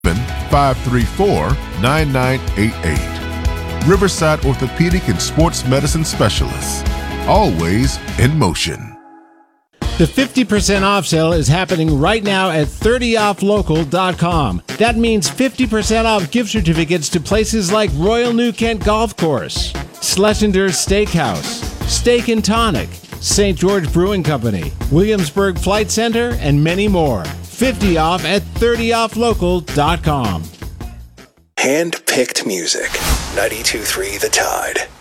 534-9988. Riverside Orthopedic and Sports Medicine Specialists. Always in motion. The 50% off sale is happening right now at 30offlocal.com. That means 50% off gift certificates to places like Royal New Kent Golf Course, Schlesinger's Steakhouse, Steak and Tonic, St. George Brewing Company, Williamsburg Flight Center, and many more. 50 off at 30offlocal.com. Hand-picked music. 92.3 The Tide.